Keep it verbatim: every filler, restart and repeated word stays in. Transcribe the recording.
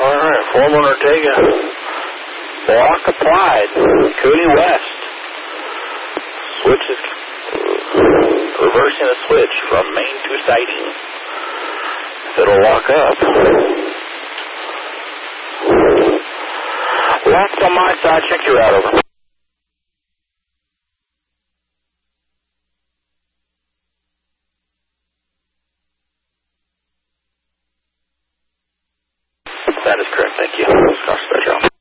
All right, Foreman Ortega. Block applied. Cooney West. Switch is reversing the switch from main to sighting. It'll lock up. Locked on my side. Check your route over. That is correct. Thank you. Scotch Special.